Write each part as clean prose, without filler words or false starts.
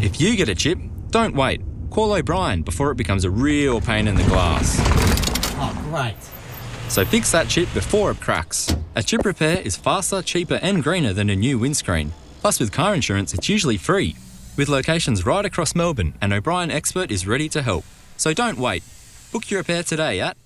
If you get a chip, don't wait. Call O'Brien before it becomes a real pain in the glass. Oh, great. So fix that chip before it cracks. A chip repair is faster, cheaper and greener than a new windscreen. Plus with car insurance, it's usually free. With locations right across Melbourne, an O'Brien expert is ready to help. So don't wait. Book your repair today at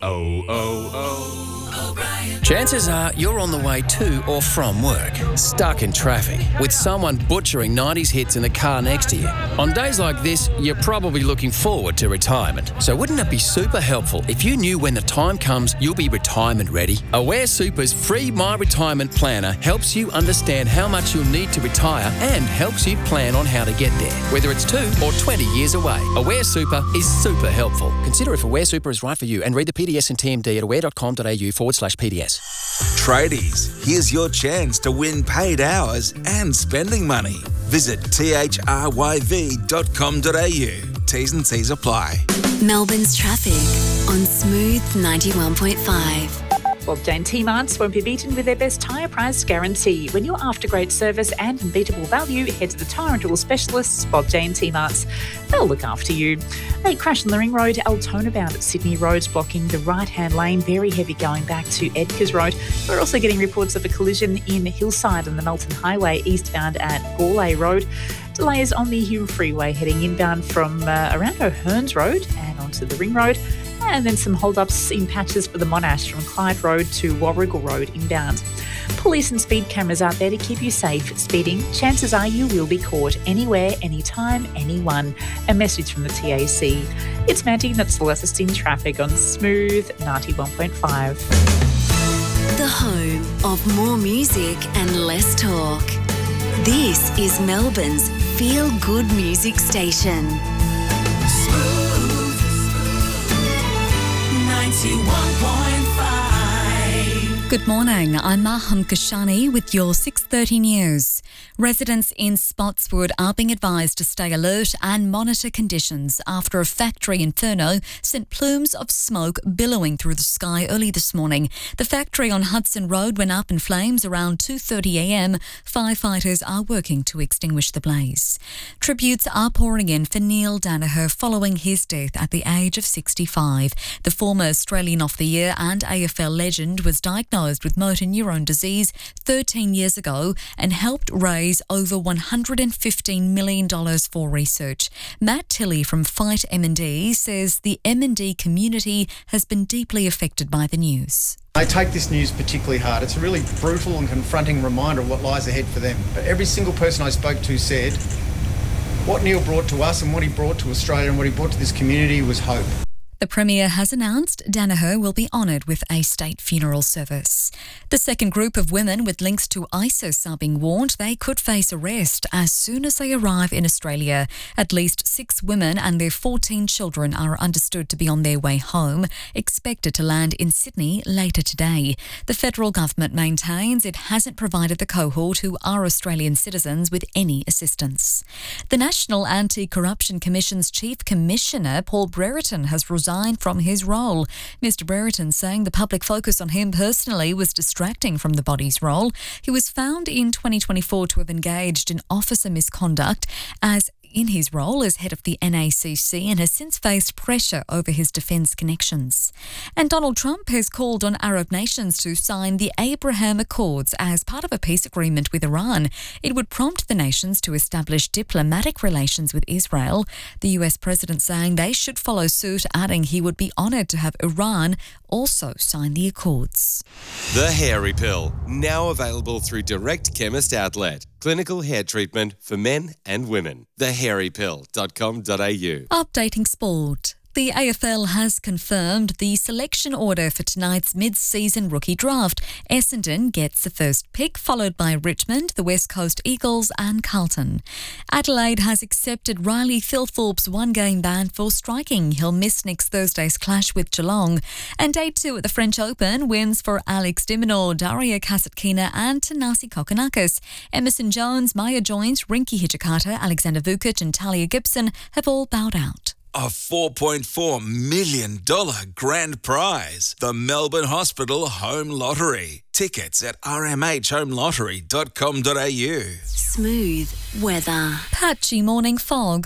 O'Brien. Chances are you're on the way to or from work, stuck in traffic, with someone butchering 90s hits in the car next to you. On days like this, you're probably looking forward to retirement. So wouldn't it be super helpful if you knew when the time comes you'll be retirement ready? Aware Super's free My Retirement Planner helps you understand how much you'll need to retire and helps you plan on how to get there, whether it's 2 or 20 years away. Aware Super is super helpful. Consider if Aware Super is right for you and read the PDS and TMD at aware.com.au/PDS. Tradies, here's your chance to win paid hours and spending money. Visit thryv.com.au. T's and C's apply. Melbourne's traffic on Smooth 91.5. Bob Jane T-Marts won't be beaten with their best tyre price guarantee. When you're after great service and unbeatable value, head to the tyre and tool specialists, Bob Jane T-Marts. They'll look after you. A crash on the Ring Road, Altona bound at Sydney Road, blocking the right-hand lane. Very heavy going back to Edgars Road. We're also getting reports of a collision in Hillside on the Melton Highway, eastbound at Gourlay Road. Delays on the Hume Freeway heading inbound from around O'Hearns Road and onto the Ring Road. And then some hold-ups in patches for the Monash from Clyde Road to Warrigal Road inbound. Police and speed cameras out there to keep you safe. Speeding, chances are you will be caught anywhere, anytime, anyone. A message from the TAC. It's Mandy, that's the latest in traffic on Smooth 91.5. The home of more music and less talk. This is Melbourne's feel-good music station. Smooth 91.5. Good morning, I'm Maham Kashani with your 6:30 news. Residents in Spotswood are being advised to stay alert and monitor conditions after a factory inferno sent plumes of smoke billowing through the sky early this morning. The factory on Hudson Road went up in flames around 2:30 a.m. Firefighters are working to extinguish the blaze. Tributes are pouring in for Neil Danaher following his death at the age of 65. The former Australian of the Year and AFL legend was diagnosed with motor neurone disease 13 years ago and helped raise over $115 million for research. Matt Tilley from Fight M&D says the M&D community has been deeply affected by the news. They take this news particularly hard. It's a really brutal and confronting reminder of what lies ahead for them. But every single person I spoke to said what Neil brought to us and what he brought to Australia and what he brought to this community was hope. The Premier has announced Danaher will be honoured with a state funeral service. The second group of women with links to ISIS are being warned they could face arrest as soon as they arrive in Australia. At least 6 women and their 14 children are understood to be on their way home, expected to land in Sydney later today. The federal government maintains it hasn't provided the cohort, who are Australian citizens, with any assistance. The National Anti-Corruption Commission's Chief Commissioner, Paul Brereton, has resigned from his role. Mr Brereton saying the public focus on him personally was distracting from the body's role. He was found in 2024 to have engaged in officer misconduct as in his role as head of the NACC and has since faced pressure over his defence connections. And Donald Trump has called on Arab nations to sign the Abraham Accords as part of a peace agreement with Iran. It would prompt the nations to establish diplomatic relations with Israel. The US president saying they should follow suit, adding he would be honoured to have Iran also sign the accords. The Hairy Pill, now available through Direct Chemist Outlet. Clinical hair treatment for men and women. thehairypill.com.au. Updating sport. The AFL has confirmed the selection order for tonight's mid-season rookie draft. Essendon gets the first pick, followed by Richmond, the West Coast Eagles and Carlton. Adelaide has accepted Riley Thilthorpe's one-game ban for striking. He'll miss next Thursday's clash with Geelong. And day 2 at the French Open, wins for Alex de Minaur, Daria Kasatkina and Tanasi Kokkinakis. Emerson Jones, Maya Joins, Rinky Hijikata, Alexander Vukic and Talia Gibson have all bowed out. A $4.4 million grand prize. The Melbourne Hospital Home Lottery. Tickets at rmhhomelottery.com.au. Smooth weather. Patchy morning fog